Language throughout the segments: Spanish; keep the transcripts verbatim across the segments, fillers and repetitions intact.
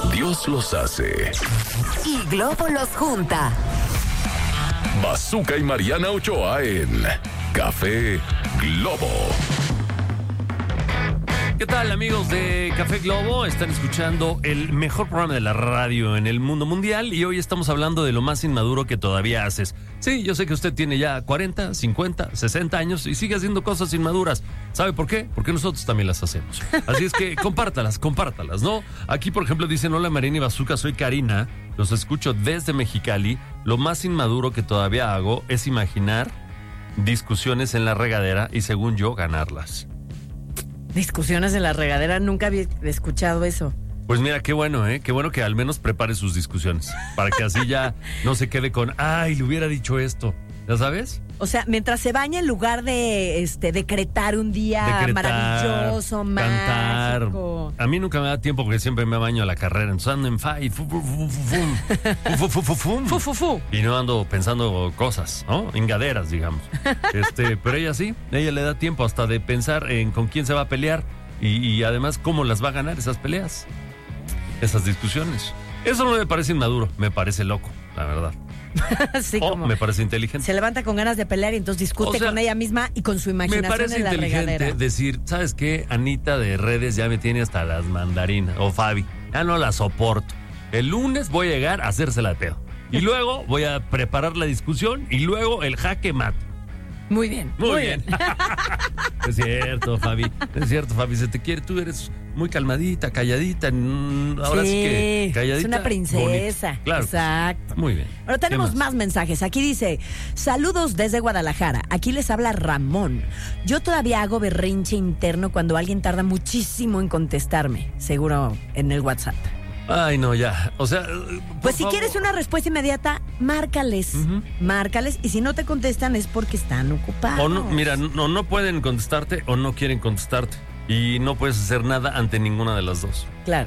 Dios los hace y Globo los junta. Bazooka y Mariana Ochoa en Café Globo. ¿Qué tal, amigos de Café Globo? Están escuchando el mejor programa de la radio en el mundo mundial y hoy estamos hablando de lo más inmaduro que todavía haces. Sí, yo sé que usted tiene ya cuarenta, cincuenta, sesenta años y sigue haciendo cosas inmaduras. ¿Sabe por qué? Porque nosotros también las hacemos. Así es que compártalas, compártalas, ¿no? Aquí, por ejemplo, dicen: hola, Mariana y Bazooka, soy Karina. Los escucho desde Mexicali. Lo más inmaduro que todavía hago es imaginar discusiones en la regadera y, según yo, ganarlas. Discusiones en la regadera, nunca había escuchado eso. Pues mira, qué bueno, ¿eh? Qué bueno que al menos prepare sus discusiones, para que así ya no se quede con, ay, le hubiera dicho esto, ¿ya sabes? O sea, mientras se baña, en lugar de este decretar un día Decretar, maravilloso, cantar. mágico. A mí nunca me da tiempo porque siempre me baño a la carrera, entonces ando en fa y fu, fu, fu, fu, fum, fu, fu, fu, fum. Fu, fu, fu. Y no ando pensando cosas, ¿no? Engaderas, digamos. Este, pero ella sí, ella le da tiempo hasta de pensar en con quién se va a pelear y, y además cómo las va a ganar esas peleas, esas discusiones. Eso no me parece inmaduro, me parece loco, la verdad. Sí, O como me parece inteligente. se levanta con ganas de pelear y entonces discute O sea, con ella misma y con su Me imaginación parece en la inteligente regadera. decir, ¿sabes qué? Anita de redes ya me tiene hasta las mandarinas. O Fabi, ya no la soporto. El lunes voy a llegar a hacérsela de pedo. Y luego voy a preparar la discusión y luego el jaque mate. Muy bien. Muy, muy bien. bien. Es cierto, Fabi. Es cierto, Fabi. Se te quiere. Tú eres muy calmadita, calladita. Ahora sí, sí que calladita. Es una princesa. Bonita. Claro. Exacto. Muy bien. Ahora tenemos más? más mensajes. Aquí dice: saludos desde Guadalajara. Aquí les habla Ramón. Yo todavía hago berrinche interno cuando alguien tarda muchísimo en contestarme. Seguro en el WhatsApp. Ay, no, ya. O sea, pues si favor. quieres una respuesta inmediata, márcales. Uh-huh. Márcales. Y si no te contestan es porque están ocupados. O no, mira, no, no pueden contestarte o no quieren contestarte. Y no puedes hacer nada ante ninguna de las dos. Claro.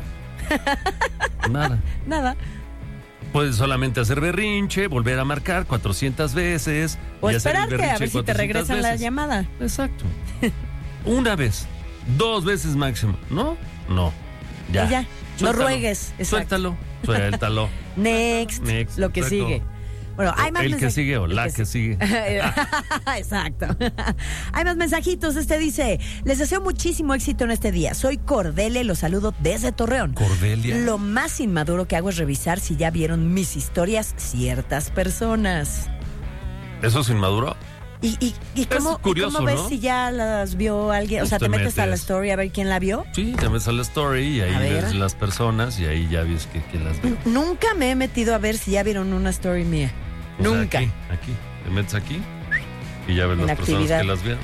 Nada. Nada. Puedes solamente hacer berrinche, volver a marcar cuatrocientas veces. O y esperarte hacer el a ver si te regresan veces. la llamada. Exacto. Una vez. Dos veces máximo. ¿No? No. Ya. Y ya. No ruegues. Exacto. Suéltalo. Suéltalo. Next. Next. Lo que Perfecto. sigue. Bueno, hay más El mensajes. que sigue o la que, que sigue. Exacto. Hay más mensajitos. Este dice: les deseo muchísimo éxito en este día. Soy Cordelia y los saludo desde Torreón. Cordelia. Lo más inmaduro que hago es revisar si ya vieron mis historias ciertas personas. ¿Eso es inmaduro? ¿Y, y, y cómo, curioso, ¿y cómo ves ¿no? si ya las vio alguien? Pues o sea, te te metes, metes a la story a ver quién la vio. Sí, te metes a la story y ahí ves las personas y ahí ya ves que, que las vio. Nunca me he metido a ver si ya vieron una story mía. O sea, Nunca. Aquí, aquí, te metes aquí y ya ves en las actividad. personas que las vieron.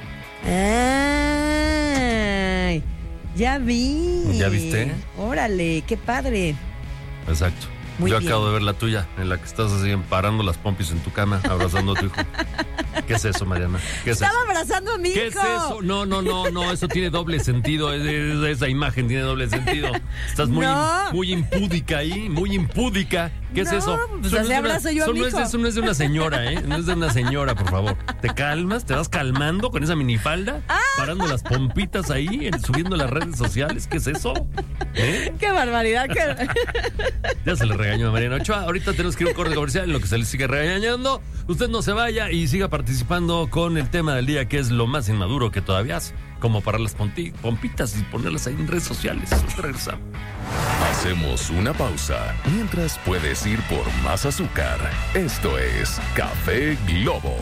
¡Ay! Ya vi. ¿Ya viste? Órale, qué padre. Exacto. Muy Yo bien. acabo de ver la tuya, en la que estás así parando las pompis en tu cama, abrazando a tu hijo. ¿Qué es eso, Mariana? ¿Qué es Estaba eso? abrazando a mi ¿Qué hijo. es eso? No, no, no, no, eso tiene doble sentido. Es, es, esa imagen tiene doble sentido. Estás muy, No. muy impúdica ahí, muy impúdica. ¿Qué es No, eso? pues Eso así no es de una- abrazo yo a eso mi no es de- hijo. Eso no es de una señora, ¿eh? No es de una señora, por favor. ¿Te calmas? ¿Te vas calmando con esa minifalda? Parando las pompitas ahí, en- subiendo las redes sociales. ¿Qué es eso? ¿Eh? Qué barbaridad. Qué... Ya se le regañó a Mariana Ochoa. Ahorita tenemos que ir a un corte comercial en lo que se le sigue regañando. Usted no se vaya y siga participando con el tema del día, que es lo más inmaduro que todavía hace. Como parar las ponti- pompitas y ponerlas ahí en redes sociales. Regresamos. Hacemos una pausa. Mientras puedes ir por más azúcar. Esto es Café Globo.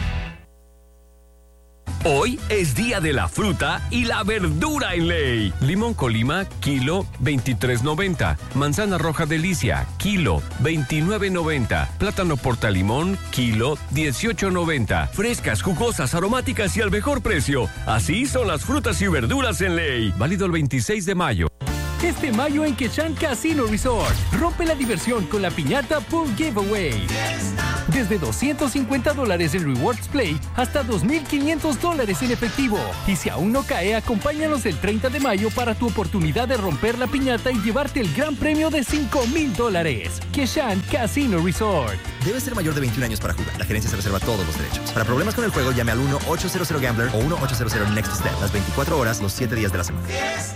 Hoy es día de la fruta y la verdura en Ley. Limón Colima, kilo veintitrés noventa. Manzana roja delicia, kilo veintinueve noventa. Plátano portalimón, kilo dieciocho noventa. Frescas, jugosas, aromáticas y al mejor precio. Así son las frutas y verduras en Ley. Válido el veintiséis de mayo. Este mayo en Quechan Casino Resort, rompe la diversión con la piñata Pool Giveaway. Desde doscientos cincuenta dólares en Rewards Play hasta dos mil quinientos dólares en efectivo. Y si aún no cae, acompáñanos el treinta de mayo para tu oportunidad de romper la piñata y llevarte el gran premio de cinco mil dólares. Quechan Casino Resort. Debe ser mayor de veintiún años para jugar. La gerencia se reserva todos los derechos. Para problemas con el juego, llame al uno ochocientos Gambler o uno ochocientos Next Step. Las veinticuatro horas, los siete días de la semana.